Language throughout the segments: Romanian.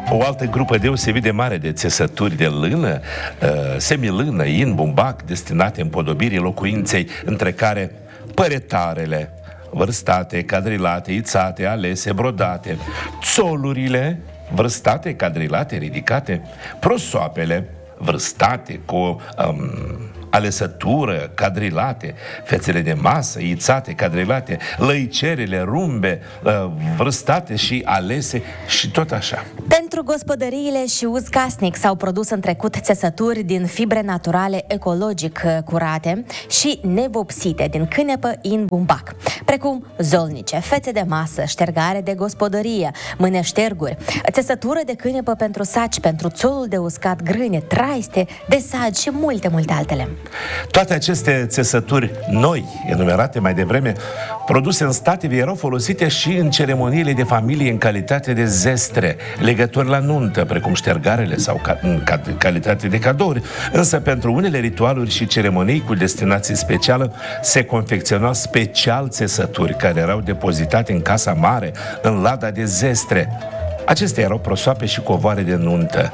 O altă grupă deosebit de mare de țesături de lână, semilână, in, bumbac, destinate împodobirii locuinței, între care păretarele, vârstate, cadrilate, ițate, alese, brodate, țolurile, vârstate, cadrilate, ridicate, prosoapele, vârstate, cu alesătură, cadrilate, fețele de masă, ițate, cadrilate, lăicerele, rumbe, vârstate și alese și tot așa. Pentru gospodăriile și uz casnic s-au produs în trecut țesături din fibre naturale ecologic curate și nevopsite din cânepă in bumbac, precum zolnice, fețe de masă, ștergare de gospodărie, mâneșterguri, țesătură de cânepă pentru saci, pentru țolul de uscat, grâne, traiste, de sagi și multe altele. Toate aceste țesături noi, enumerate mai devreme, produse în stative, erau folosite și în ceremoniile de familie în calitate de zestre, legături la nuntă, precum ștergarele sau în calitate de cadouri. Însă pentru unele ritualuri și ceremonii cu destinație specială se confecționau special țesături care erau depozitate în casa mare, în lada de zestre. Acestea erau prosoape și covoare de nuntă,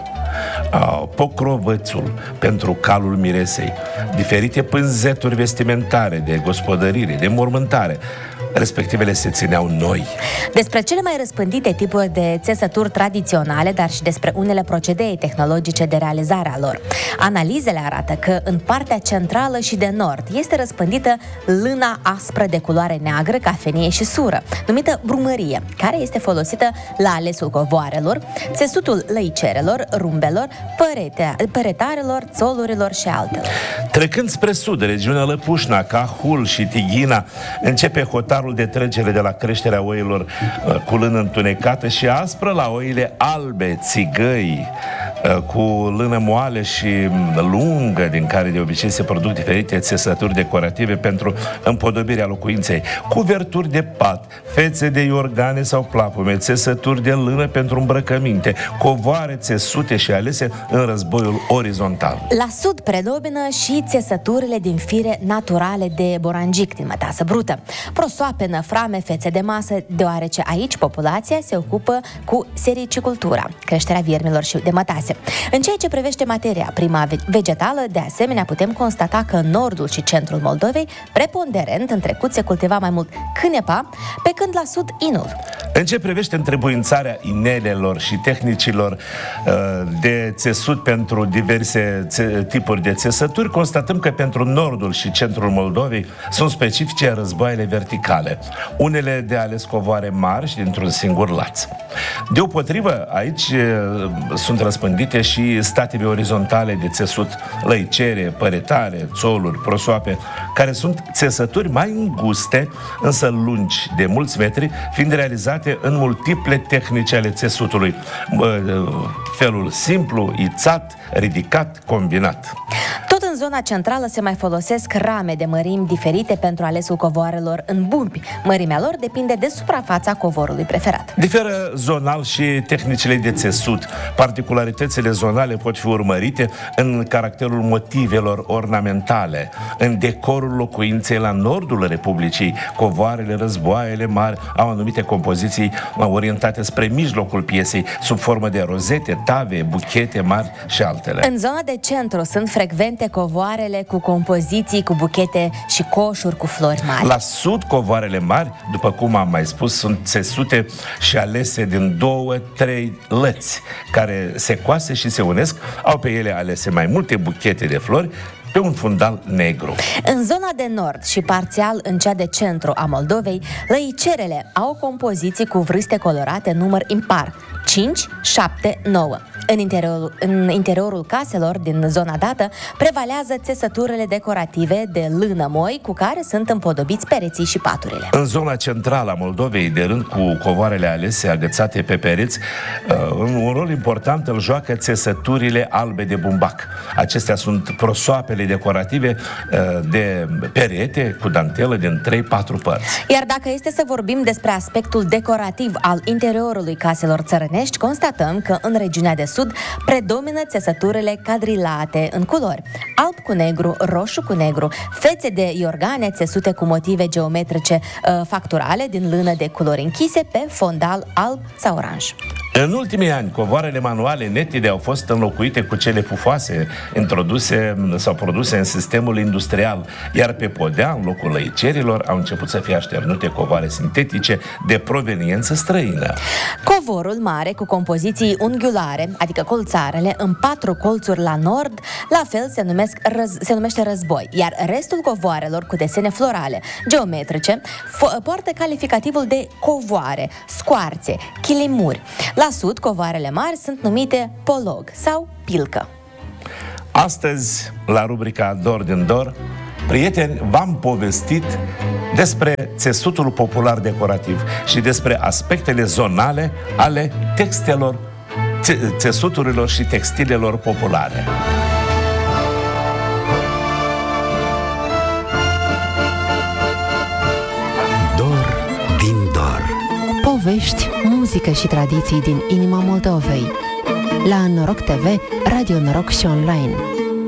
pocrovățul pentru calul miresei, diferite pânzeturi vestimentare de gospodărire, de mormântare. Respectivele se țineau noi. Despre cele mai răspândite tipuri de țesături tradiționale, dar și despre unele procedee tehnologice de realizare a lor. Analizele arată că în partea centrală și de nord este răspândită lâna aspră de culoare neagră, cafenie și sură, numită brumărie, care este folosită la alesul covoarelor, țesutul lăicerelor, rumbelor, păretarelor, țolurilor și altelor. Trecând spre sud, regiunea Lăpușna, Cahul și Tighina, începe hotarul de trecere de la creșterea oilor cu lână întunecată și aspră la oile albe, țigăi, cu lână moale și lungă, din care de obicei se produc diferite țesături decorative pentru împodobirea locuinței, cuverturi de pat, fețe de iorgane sau plapume, țesături de lână pentru îmbrăcăminte, covoare țesute și alese în războiul orizontal. La sud predomină și țesăturile din fire naturale de borangic, din mătasă brută, prosoape, năframe, fețe de masă, deoarece aici populația se ocupă cu sericicultura, creșterea viermilor și de mătase. În ceea ce privește materia prima vegetală, de asemenea putem constata că în nordul și centrul Moldovei, preponderent, în trecut se cultiva mai mult cânepa, pe când la sud inul. În ce privește întrebuințarea inelelor și tehnicilor de țesut pentru diverse tipuri de țesături, constatăm că pentru nordul și centrul Moldovei sunt specifice războaiele verticale, unele de ales covoare mari și dintr-un singur laț. Deopotrivă, aici sunt răspândite și stative orizontale de țesut, lăicere, păretare, țoluri, prosoape, care sunt țesături mai înguste, însă lungi de mulți metri, fiind realizate în multiple tehnici ale țesutului. Felul simplu, ițat, ridicat, combinat. Tot în zona centrală se mai folosesc rame de mărimi diferite pentru alesul covoarelor în bumbi. Mărimea lor depinde de suprafața covorului preferat. Diferă zonal și tehnicile de țesut. Particularitățile zonale pot fi urmărite în caracterul motivelor ornamentale, în decorul locuinței la nordul Republicii. Covoarele, războaiele mari au anumite compoziții orientate spre mijlocul piesei, sub formă de rozete, tave, buchete mari și altele. În zona de centru sunt frecvente covoarele cu compoziții, cu buchete și coșuri cu flori mari. La sud, covoarele mari, după cum am mai spus, sunt țesute și alese din 2-3 lăți, care se coase și se unesc, au pe ele alese mai multe buchete de flori pe un fundal negru. În zona de nord și parțial în cea de centru a Moldovei, lăicerele au compoziții cu vârste colorate număr impar, 5, 7, 9. În interiorul caselor din zona dată prevalează țesăturile decorative de lână moi cu care sunt împodobiți pereții și paturile. În zona centrală a Moldovei, de rând cu covoarele alese agățate pe pereți, un rol important îl joacă țesăturile albe de bumbac. Acestea sunt prosoapele decorative de perete cu dantelă din 3-4 părți. Iar dacă este să vorbim despre aspectul decorativ al interiorului caselor țărănești, constatăm că în regiunea de sud predomină țesăturile cadrilate în culori, alb cu negru, roșu cu negru, fețe de iorgane țesute cu motive geometrice facturale din lână de culori închise pe fondal alb sau oranj. În ultimii ani, covoarele manuale netide au fost înlocuite cu cele pufoase, introduse sau produse în sistemul industrial, iar pe podea, în locul lăicerilor, au început să fie așternute covoare sintetice de proveniență străină. Covorul mare cu compoziții unghiulare, adică colțarele, în 4 colțuri la nord, la fel se numește război, iar restul covoarelor cu desene florale, geometrice, poartă calificativul de covoare, scoarțe, chilimuri. La sud, covoarele mari sunt numite polog sau pilcă. Astăzi, la rubrica Dor din Dor, prieteni, v-am povestit despre țesutul popular decorativ și despre aspectele zonale ale textelor, țesuturilor și textilelor populare. Dor din Dor. Povești, muzică și tradiții din inima Moldovei. La Noroc TV, Radio Noroc și online.